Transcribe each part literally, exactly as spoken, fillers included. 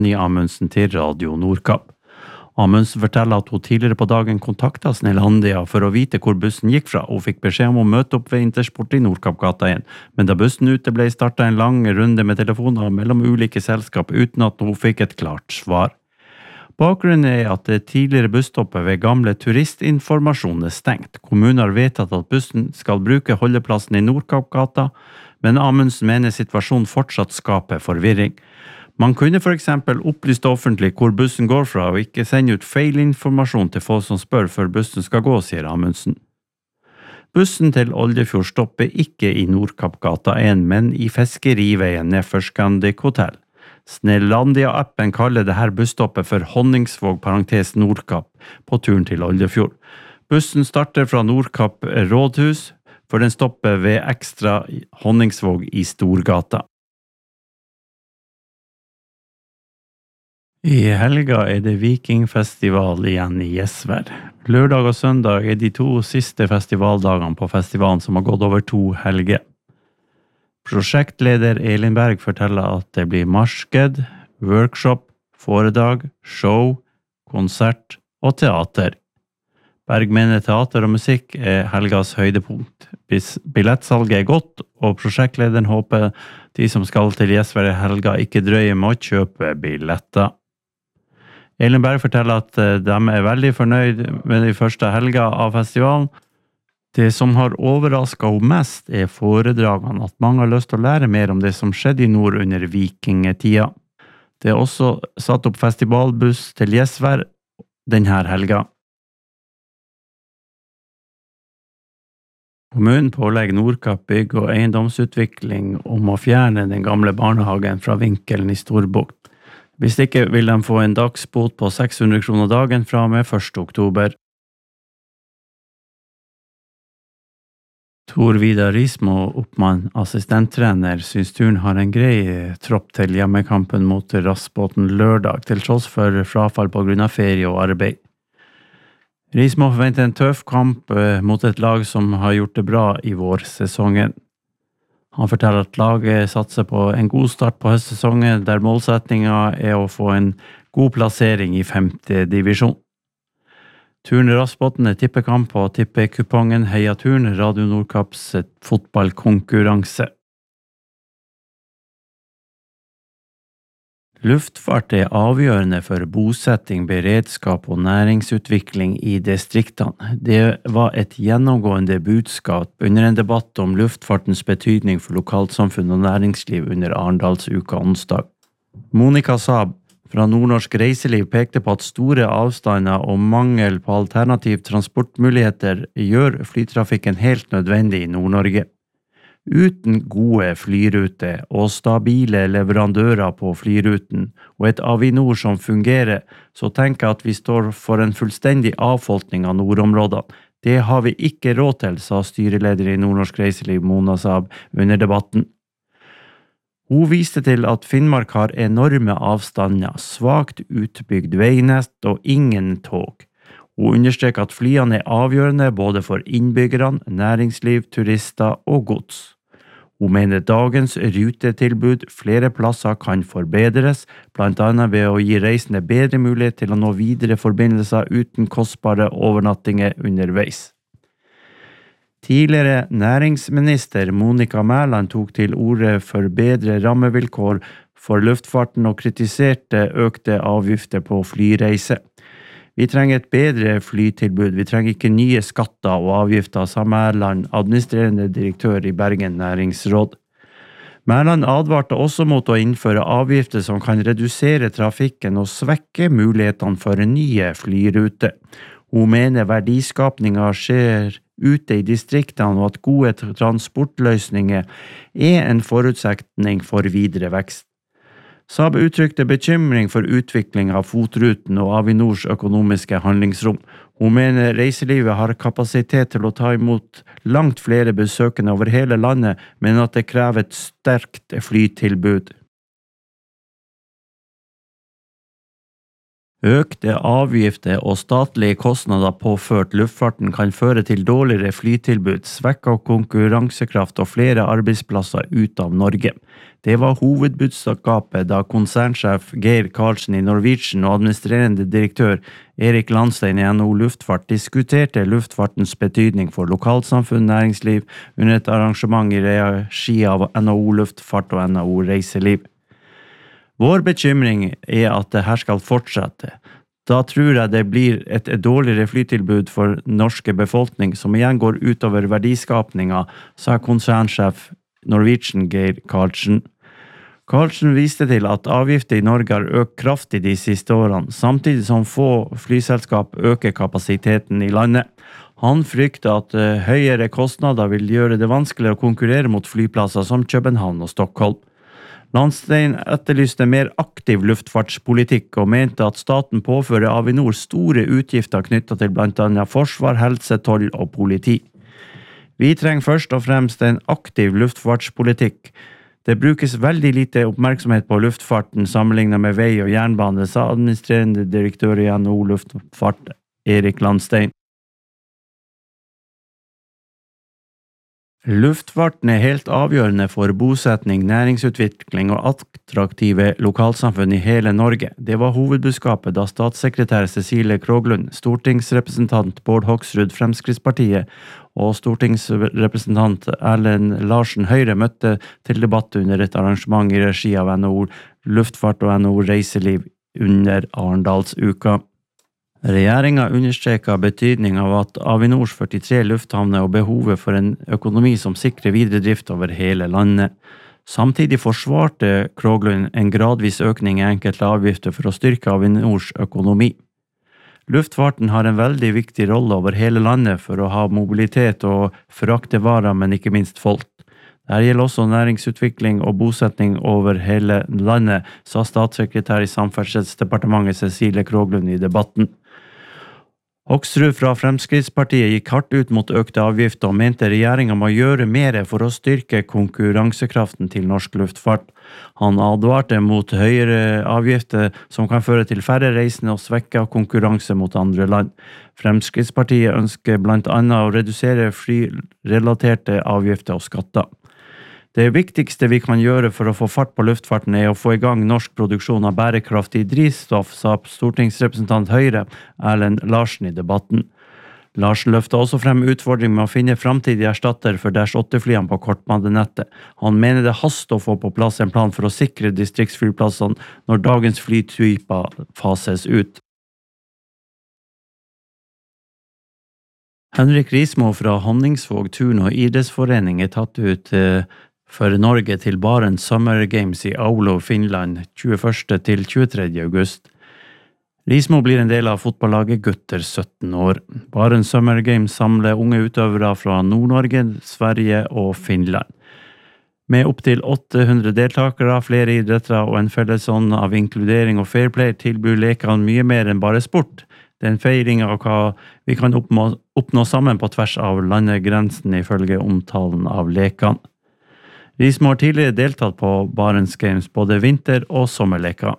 i Amundsen til Radio Nordkapp. Amundsen forteller at hun tidligere på dagen kontaktet Snelandia for å vite hvor bussen gikk fra, og fikk beskjed om å møte opp ved Intersport i Nordkappgata igjen. Men da bussen ute ble startet en lang runde med telefoner mellom ulike selskap uten at hun fikk et klart svar. Bakgrunnen er at det tidligere busstoppet ved gamle turistinformasjon er stengt. Kommunen har vedtatt at bussen skal bruke holdeplassen i Nordkappgata, men Amundsen mener situasjonen fortsatt skaper forvirring. Man kunne for eksempel opplyst offentlig hvor bussen går fra, og ikke sende ut feil informasjon til folk som spør før bussen skal gå, sier Amundsen. Bussen til Oldefjord stopper ikke i Nordkappgata én, men i Fiskeriveien nedfor Scandic Hotel. Snelandia-appen kaller dette busstoppet for Honningsvåg parentes Nordkapp på turen til Oldefjord. Bussen starter fra Nordkapp rådhus, for den stopper ved ekstra Honningsvåg i Storgata. I helga er det Vikingfestival igjen i Gjesvær. Lørdag og søndag er de to siste festivaldagene på festivalen som har gått over to helger. Prosjektleder Elin Berg forteller at det blir marsked, workshop, foredrag, show, konsert og teater. Berg mener teater og musikk er helgas høydepunkt. Billettsalget er godt, og prosjektlederen håper de som skal til Gjesvær i helga ikke drøyer med å kjøpe billetter. Elin Berg forteller at de er veldig fornøyd med de første helga av festivalen. Det som har overrasket henne mest er foredragene, at mange har lyst til å lære mer om det som skjedde i nord under vikingetida. Det er også satt opp festivalbuss til Gjesvær denne helga. Kommunen pålegger Nordkapp bygg og eiendomsutvikling om å fjerne den gamle barnehagen fra vinkelen i Storbukt. Hvis ikke vil de få en dagsbot på seks hundre kroner dagen fra og med første oktober. Tor Vidar Rismo, oppmann, assistenttrener, synes turen har en grei tropp til hjemmekampen mot Rassbåten lørdag, til tross for frafall på grunn av ferie og arbeid. Rismo forventer en tøff kamp mot et lag som har gjort det bra i vårsesongen. Han forteller at laget satser på en god start på høstsesongen, der målsetningen er å få en god plassering i femte divisjon. Turen Rassbåten er tippekamp på tippekupongen Heia Turn, Radio Nordkapps fotballkonkurranse. Luftfart er avgjørende for bosetting, beredskap og næringsutvikling i distriktene. Det var et gjennomgående budskap under en debatt om luftfartens betydning for lokalsamfunn og næringsliv under Arendalsuka onsdag. Monica Saab fra Nordnorsk Reiseliv pekte på at store avstander og mangel på alternativ transportmuligheter gjør flytrafikken helt nødvendig i Nord-Norge. Uten gode flyruter og stabile leverandører på flyruten og et Avinor som fungerer, så tenker jeg at vi står for en fullstendig avfolkning av nordområdene. Det har vi ikke råd til, sa styreleder i Nordnorsk Reiseliv Mona Saab under debatten. Hun viste til at Finnmark har enorme avstander, svagt utbygd veinett og ingen tog. Hun understreker at flyene er avgjørende både for innbyggerne, næringsliv, turister og gods. Hun mener dagens rutetilbud flere plasser kan forbedres, blant annet ved å gi reisende bedre mulighet til å nå videre forbindelser uten kostbare overnattinger underveis. Tidligere næringsminister Monica Mæland tok til orde for bedre rammevilkår for luftfarten og kritiserte økte avgifter på flyreise. Vi trenger et bedre flytilbud, vi trenger ikke nye skatter og avgifter, sa Mæland, administrerende direktør i Bergen Næringsråd. Mæland advarte også mot å innføre avgifter som kan redusere trafikken og svekke mulighetene for nye flyruter. Hun mener verdiskapningen skjer ute i distriktene og at gode transportløsninger er en forutsetning for videre vekst. Saab uttrykte bekymring for utvikling av FOT-ruten og Avinors økonomiske handlingsrom. Hun mener reiselivet har kapasitet til å ta imot langt flere besøkende over hele landet, men at det krever et sterkt flytilbud. Økte avgifter og statlige kostnader påført luftfarten kan føre til dårligere flytilbud, svekket konkurransekraft og flere arbeidsplasser ut av Norge. Det var hovedbudskapet da konsernsjef Geir Karlsen i Norwegian og administrerende direktør Erik Landstein i N H O Luftfart diskuterte luftfartens betydning for lokalsamfunn og næringsliv under et arrangement i regi av N H O Luftfart og N H O Reiseliv. Vår bekymring er at det her skal fortsette. Da tror jeg det blir et dårligere flytilbud for norske befolkning, som igjen går utover verdiskapninga, sa konsernsjef Norwegian Geir Karlsen. Karlsen viste til at avgifter i Norge har økt kraftig de siste årene, samtidig som få flyselskap øker kapasiteten i landet. Han frykter at høyere kostnader vil gjøre det vanskeligere å konkurrere mot flyplasser som København og Stockholm. Landstein etterlyste mer aktiv luftfartspolitikk og mente at staten påfører Avinor store utgifter knyttet til blant annet forsvar, helse, toll og politi. Vi trenger først og fremst en aktiv luftfartspolitikk. Det brukes veldig lite oppmerksomhet på luftfarten sammenlignet med vei og jernbane, sa administrerende direktør i N H O Luftfart, Erik Landstein. Luftfarten er helt avgjørende for bosetning, næringsutvikling og attraktive lokalsamfunn i hele Norge. Det var hovedbudskapet da statssekretær Cecilie Kroglund, stortingsrepresentant Bård Hoksrud Fremskrittspartiet og stortingsrepresentant Erlend Larsen Høyre møtte til debatt under et arrangement i regi av N H O Luftfart og N H O Reiseliv under Arendalsuka. Regjeringen understreker betydning av at Avinors førtitre lufthavner og behovet for en økonomi som sikrer videre drift over hele landet. Samtidig forsvarte Kroglund en gradvis økning i enkelte avgifter for å styrke Avinors økonomi. Luftfarten har en veldig viktig rolle over hele landet for å ha mobilitet og frakte varer, men ikke minst folk. Dette gjelder også næringsutvikling og bosetning over hele landet, sa statssekretær i Samferdselsdepartementet Cecilie Kroglund i debatten. Hoksrud fra Fremskrittspartiet gikk hardt ut mot økte avgifter og mente regjeringen må gjøre mer for å styrke konkurransekraften til norsk luftfart. Han advarte mot høyere avgifter som kan føre til færre reisende og svekke konkurranse mot andre land. Fremskrittspartiet ønsker blant annet å redusere flyrelaterte avgifter og skatter. Det viktigste vi kan gjøre for å få fart på luftfarten er å få i gang norsk produksjon av bærekraftig drivstoff, sa stortingsrepresentant Høyre Erlend Larsen i debatten. Larsen løftet også frem utfordringen med å finne framtidig erstatter for Dash åtte-flyene på kortbanenettet. Han mener det haster å få på plass en plan for å sikre distriktsflyplassene når dagens flytyper fases ut. Henrik Rismo fra Honningsvåg Turn- og idrettsforening er tatt ut eh, for Norge til Barents Summer Games i Oulu, Finland, tjueførste til tjuetredje august. Rismo blir en del av fotballaget Gutter sytten år. Barents Summer Games samler unge utøvere fra Nord-Norge, Sverige og Finland. Med opp til åtte hundre deltakere, flere idrettere og en fellesånd av inkludering og fair play tilbyr lekene mye mer enn bare sport. Det er en feiring av hva vi kan oppnå, oppnå sammen på tvers av landegrensen ifølge omtalen av lekene. Rismo har tidligere deltatt på Barents Games både vinter- og sommerleker.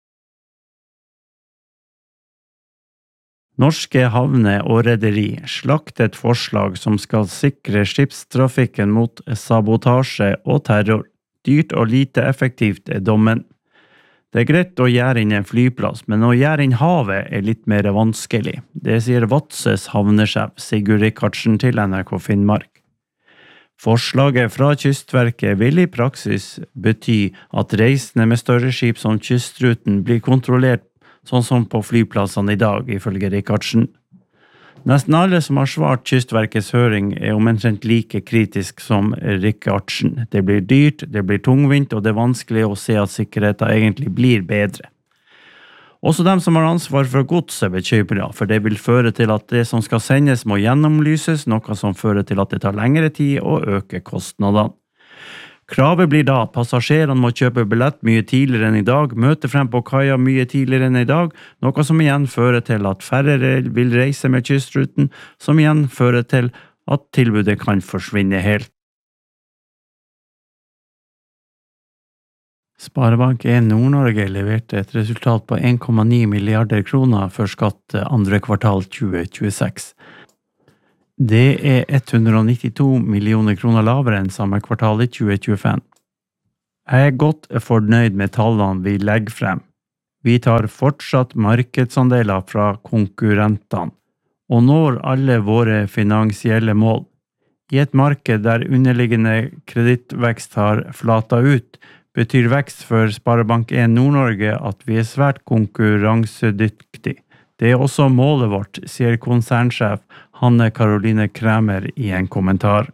Norske havner og rederi slaktet forslag som skal sikre skipstrafikken mot sabotasje og terror. Dyrt og lite effektivt er dommen. Det er greit å gjøre inn en flyplass, men å gjøre inn havet er litt mer vanskelig. Det sier Vadsøs havnesjef Sigurd Rikardsen til N R K Finnmark. Forslaget fra Kystverket vil i praksis bety at reisende med større skip som kystruten blir kontrollert sånn som på flyplassene i dag, ifølge Rikardsen. Nesten alle som har svart Kystverkets høring er omtrent like kritisk som Rikardsen. Det blir dyrt, det blir tungvint, og det er vanskelig å se at sikkerheten egentlig blir bedre. Også dem som har ansvar for gods er bekymret, for det vil føre til at det som skal sendes må gjennomlyses, noe som fører til at det tar lengre tid og øker kostnadene. Kravet blir da at passasjerene må kjøpe billett mye tidligere enn i dag, møte frem på kaia mye tidligere enn i dag, noe som igjen fører til at færre vil reise med kystruten, som igjen fører til at tilbudet kan forsvinne helt. Sparebank en Nord-Norge leverte et resultat på en komma ni milliarder kroner før skatt andre kvartal tjue tjueseks. Det er hundre og nittito millioner kroner lavere enn samme kvartal i tjue tjuefem. Jeg er godt fornøyd med tallene vi legger frem. Vi tar fortsatt markedsandeler fra konkurrentene, og når alle våre finansielle mål. I et marked der underliggende kredittvekst har flatet ut, betyr vekst for Sparebank en Nord-Norge at vi er svært konkurransedyktig. Det er også målet vårt, sier konsernsjef Hanne Karoline Kræmer i en kommentar.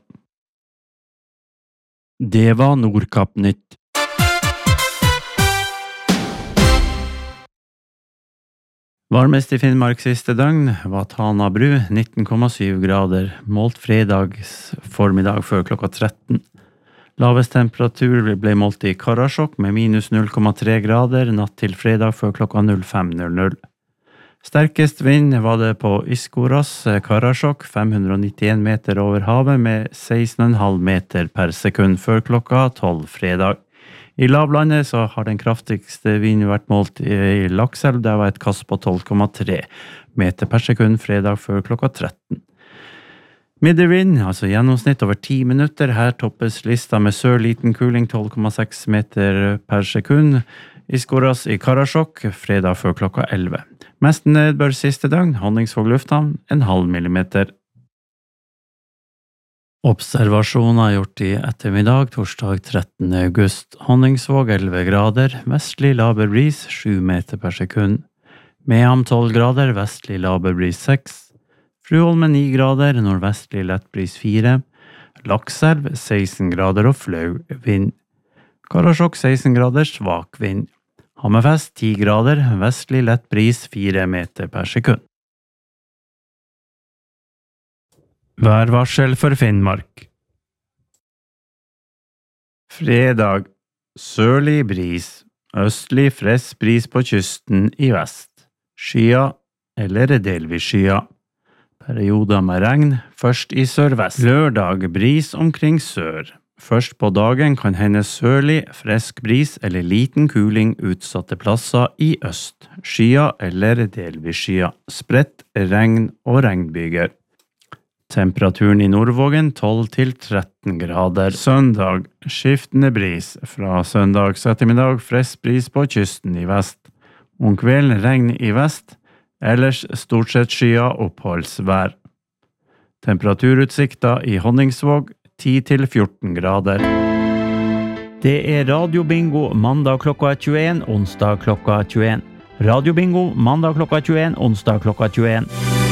Det var Nordkapp Nytt. Varmest i Finnmark siste døgn var Tana bru nitten komma syv grader, målt fredags formiddag før klokka tretten. Lavest temperatur ble målt i Karasjok med minus null komma tre grader natt til fredag før klokka fem null null. Sterkest vind var det på Iskoras, Karasjok, fem hundre og nittien meter over havet med seksten komma fem meter per sekund før klokka tolv fredag. I lavlandet så har den kraftigste vinden vært målt i Lakselv, det var et kast på tolv komma tre meter per sekund fredag før klokka tretten. Middelvind, altså gjennomsnitt over ti minutter, her toppes lista med sør liten kuling tolv komma seks meter per sekund. Iskoras i Karasjok, fredag før klokka elleve. Mest nedbør siste døgn, Honningsvåg lufthavn, en halv millimeter. Observasjoner gjort i ettermiddag, torsdag trettende august. Honningsvåg elleve grader, vestlig laber bris sju meter per sekund. Mehamn tolv grader, vestlig laber bris seks. Fruholmen ni grader, nordvestlig lett bris fire. Lakselv seksten grader og flau vind. Karasjok seksten grader, svak vind. Hammerfest ti grader, vestlig lett bris fire meter per sekund. Værvarsel for Finnmark. Fredag. Sørlig bris. Østlig frisk bris på kysten i vest. Skya eller delvis skya. Perioder med regn, først i sørvest. Lørdag bris omkring sør. Først på dagen kan hende sørlig, frisk bris eller liten kuling utsatte plasser i øst. Skya eller delvis skya. Spredt regn og regnbyger. Temperaturen i Nordvågen tolv til tretten grader. Søndag, skiftende bris. Fra søndags ettermiddag frisk bris på kysten i vest. Om kvelden regn i vest, ellers stort sett skya oppholdsvær. Temperaturutsikta i Honningsvåg ti til fjorten grader. Det er radiobingo mandag klokka tjueen, onsdag klokka tjueen. Radiobingo mandag klokka tjueen, onsdag klokka tjueen.